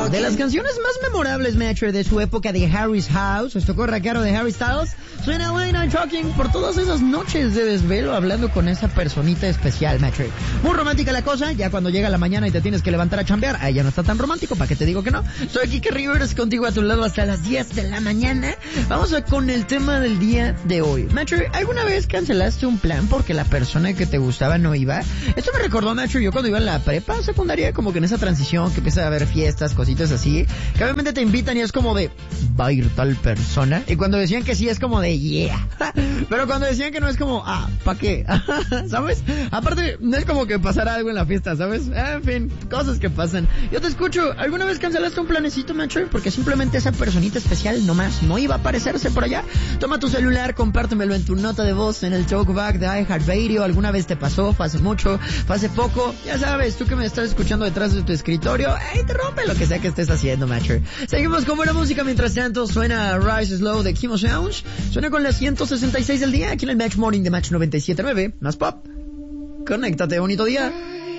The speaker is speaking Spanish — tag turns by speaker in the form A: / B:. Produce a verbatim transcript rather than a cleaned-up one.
A: Okay. De las canciones más memorables, Metro, de su época de Harry's House, os tocó Racaro de Harry Styles, suena Late Night Talking por todas esas noches de desvelo hablando con esa personita especial, Metro. Muy romántica la cosa, ya cuando llega la mañana y te tienes que levantar a chambear, ahí ya no está tan romántico, ¿para qué te digo que no? Soy Kike Rivers, contigo a tu lado hasta las diez de la mañana. Vamos a con el tema del día de hoy. Metro, ¿alguna vez cancelaste un plan porque la persona que te gustaba no iba? Esto me recordó, Metro, yo cuando iba en la prepa secundaria, como que en esa transición que empieza a haber fiestas, cositas así, que obviamente te invitan y es como de, va a ir tal persona, y cuando decían que sí es como de, yeah, pero cuando decían que no es como, ah, ¿pa' qué? ¿Sabes? Aparte, no es como que pasara algo en la fiesta, ¿sabes? En fin, cosas que pasan. Yo te escucho, ¿alguna vez cancelaste un planecito, Metro? Porque simplemente esa personita especial nomás no iba a aparecerse por allá. Toma tu celular, compártemelo en tu nota de voz, en el talkback de iHeartRadio. ¿Alguna vez te pasó? ¿Fue hace mucho? ¿Fue hace poco? Ya sabes, tú que me estás escuchando detrás de tu escritorio, ¡ey, te rompe lo que sea que estés haciendo, Metro! Seguimos con buena música, mientras tanto suena Rise Slow de Kimo Sounds, suena con las ciento sesenta y seis del día, aquí en el Match Morning de Match noventa y siete punto nueve, más pop. Conéctate, bonito día.